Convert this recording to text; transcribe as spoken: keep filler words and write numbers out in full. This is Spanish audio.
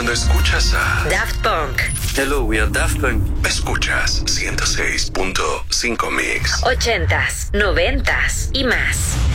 Cuando escuchas a Daft Punk. Hello, we are Daft Punk. Escuchas ciento seis punto cinco Mix. Ochentas, noventas y más.